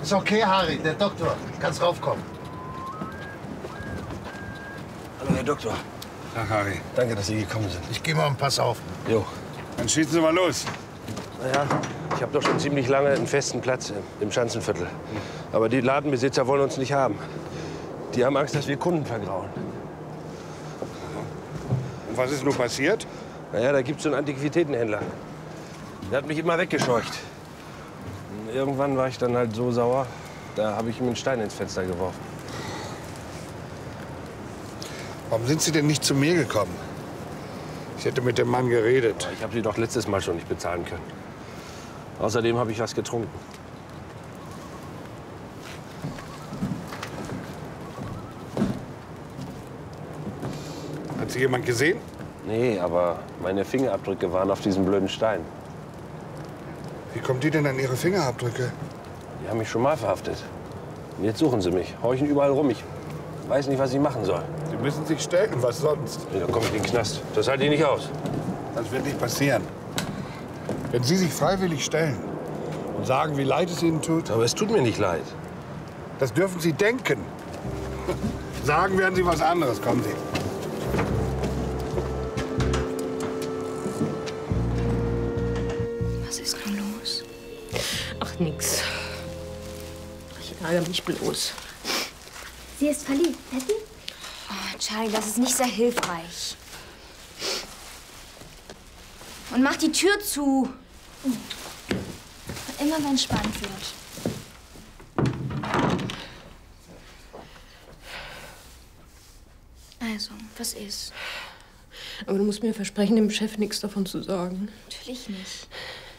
Ist okay, Harry, der Doktor. Kannst raufkommen. Hallo, Herr Doktor. Tag, Harry. Danke, dass Sie gekommen sind. Ich geh mal und pass auf. Jo. Dann schießen Sie mal los. Naja, ich habe doch schon ziemlich lange einen festen Platz im Schanzenviertel. Aber die Ladenbesitzer wollen uns nicht haben. Die haben Angst, dass wir Kunden vergrauen. Und was ist nun passiert? Naja, da gibt's so einen Antiquitätenhändler. Der hat mich immer weggescheucht. Und irgendwann war ich dann halt so sauer, da habe ich ihm einen Stein ins Fenster geworfen. Warum sind Sie denn nicht zu mir gekommen? Ich hätte mit dem Mann geredet. Ich habe sie doch letztes Mal schon nicht bezahlen können. Außerdem habe ich was getrunken. Hat Sie jemand gesehen? Nee, aber meine Fingerabdrücke waren auf diesem blöden Stein. Wie kommt die denn an Ihre Fingerabdrücke? Die haben mich schon mal verhaftet. Und jetzt suchen sie mich, horchen überall rum. Ich weiß nicht, was ich machen soll. Sie müssen sich stellen, was sonst? Ja, dann komme ich in den Knast. Das halte ich nicht aus. Das wird nicht passieren. Wenn Sie sich freiwillig stellen und sagen, wie leid es Ihnen tut, Aber es tut mir nicht leid. das dürfen Sie denken. Sagen werden Sie was anderes. Kommen Sie. Was ist nun los? Ach, nix. Ich ärgere mich bloß. Sie ist verliebt, Patty? Oh, Charlie, das ist nicht sehr hilfreich. Und mach die Tür zu. Immer wenn es spannend wird. Also, was ist? Aber du musst mir versprechen, dem Chef nichts davon zu sagen. Natürlich nicht.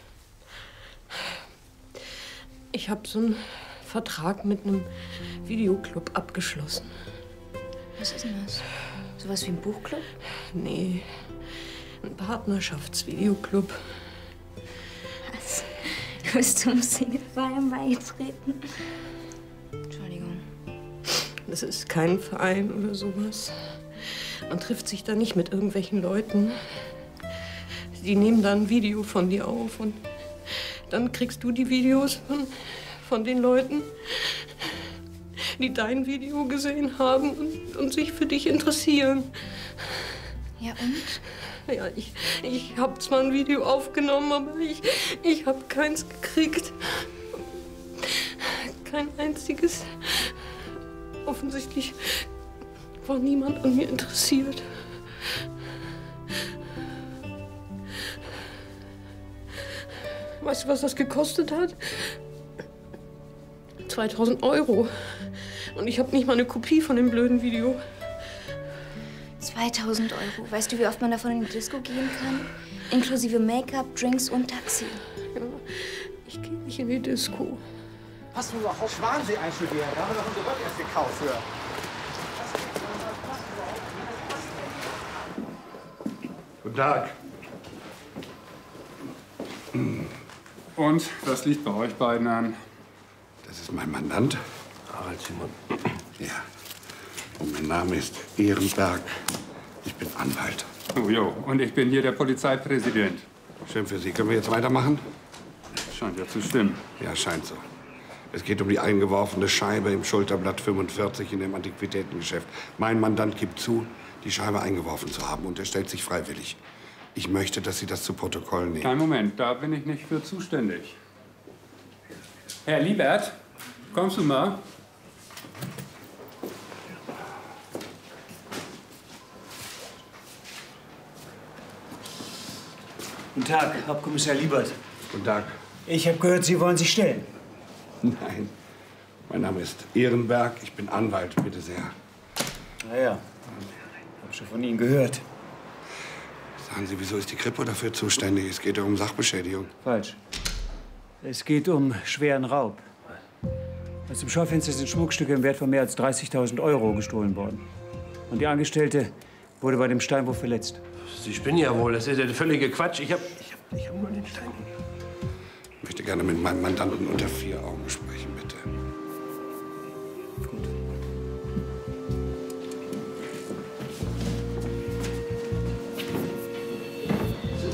Ich habe so einen Vertrag mit einem Videoclub abgeschlossen. Was ist denn das? Sowas wie ein Buchclub? Nee, ein Partnerschaftsvideoclub. Was? Du bist zum Singlefeiern beigetreten? Entschuldigung. Das ist kein Verein oder sowas. Man trifft sich da nicht mit irgendwelchen Leuten. Die nehmen dann ein Video von dir auf und dann kriegst du die Videos von den Leuten, die dein Video gesehen haben und sich für dich interessieren. Ja, und? Ja, ich habe zwar ein Video aufgenommen, aber ich habe keins gekriegt. Kein einziges. Offensichtlich war niemand an mir interessiert. Weißt du, was das gekostet hat? 2000 €. Und ich habe nicht mal eine Kopie von dem blöden Video. 2000 €. Weißt du, wie oft man davon in die Disco gehen kann? Inklusive Make-up, Drinks und Taxi. Ja, ich gehe nicht in die Disco. Pass nur auf, Schwansee einstudieren. Da haben wir doch unser Gott erst gekauft für. Guten Tag. Und was liegt bei euch beiden an? Das ist mein Mandant. Harald Simon. Ja. Und mein Name ist Ehrenberg. Ich bin Anwalt. Oh jo, und ich bin hier der Polizeipräsident. Schön für Sie. Können wir jetzt weitermachen? Scheint ja zu stimmen. Ja, scheint so. Es geht um die eingeworfene Scheibe im Schulterblatt 45 in dem Antiquitätengeschäft. Mein Mandant gibt zu, die Scheibe eingeworfen zu haben, und er stellt sich freiwillig. Ich möchte, dass Sie das zu Protokoll nehmen. Kein Moment, da bin ich nicht für zuständig. Herr Liebert, kommst du mal? Guten Tag, Hauptkommissar Liebert. Guten Tag. Ich habe gehört, Sie wollen sich stellen. Nein. Mein Name ist Ehrenberg. Ich bin Anwalt. Bitte sehr. Naja, hab schon von Ihnen gehört. Sagen Sie, wieso ist die Kripo dafür zuständig? Es geht doch um Sachbeschädigung. Falsch. Es geht um schweren Raub. Aus dem Schaufenster sind Schmuckstücke im Wert von mehr als 30.000 € gestohlen worden. Und die Angestellte wurde bei dem Steinwurf verletzt. Sie spinnen ja wohl. Das ist ja der völlige Quatsch. Ich hab nur den Stein. Ich möchte gerne mit meinem Mandanten unter 4 Augen sprechen, bitte. Gut.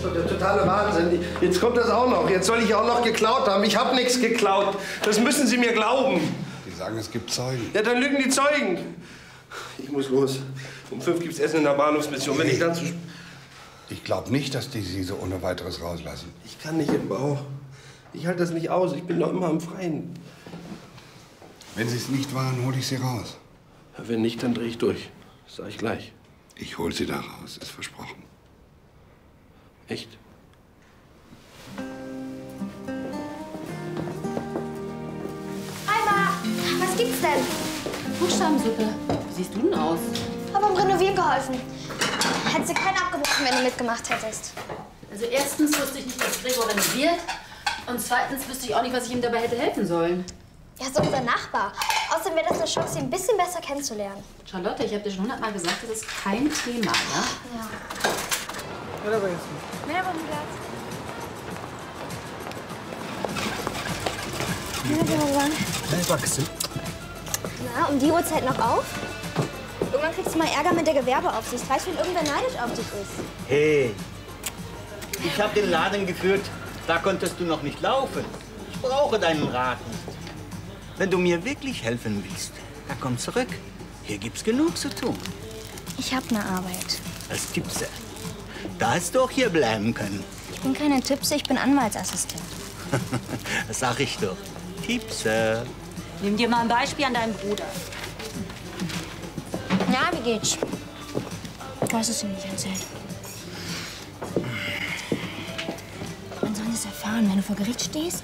doch der totale Wahnsinn. Jetzt kommt das auch noch. Jetzt soll ich auch noch geklaut haben. Ich habe nichts geklaut. Das müssen Sie mir glauben. Die sagen, es gibt Zeugen. Ja, dann lügen die Zeugen. Ich muss los. Um 5 gibt's Essen in der Bahnhofsmission. Wenn ich dann zu... Ich glaube nicht, dass die Sie so ohne weiteres rauslassen. Ich kann nicht im Bau. Ich halte das nicht aus. Ich bin doch immer im Freien. Wenn Sie es nicht waren, hole ich Sie raus. Wenn nicht, dann drehe ich durch. Das sag ich gleich. Ich hole Sie da raus, ist versprochen. Echt? Alma, was gibt's denn? Buchstabensuppe. Wie siehst du denn aus? Hab beim Renovieren geholfen. Hättest du keinen abgebrochen, wenn du mitgemacht hättest. Also erstens wusste ich nicht, dass Gregor renoviert. Und zweitens wüsste ich auch nicht, was ich ihm dabei hätte helfen sollen. Er ist unser Nachbar. Außerdem wäre das eine Chance, ihn ein bisschen besser kennenzulernen. Charlotte, ich habe dir schon 100-mal gesagt, das ist kein Thema, ja? Ja. Merhaba Yasmin. Merhaba Murat. Merhaba Murat. Merhaba kızım. Na, um die Uhrzeit noch auf? Irgendwann kriegst du mal Ärger mit der Gewerbeaufsicht. Weißt du, wenn irgendwer neidisch auf dich ist? Hey, ich habe den Laden geführt. Da konntest du noch nicht laufen. Ich brauche deinen Rat nicht. Wenn du mir wirklich helfen willst, dann komm zurück. Hier gibt's genug zu tun. Ich hab eine Arbeit. Als Tippse. Da hättest du auch hier bleiben können. Ich bin keine Tippse, ich bin Anwaltsassistent. Das sag ich doch. Tippse. Nimm dir mal ein Beispiel an deinem Bruder. Na, wie geht's? Du hast es ihm nicht erzählt. Wann sollen sie es erfahren, wenn du vor Gericht stehst?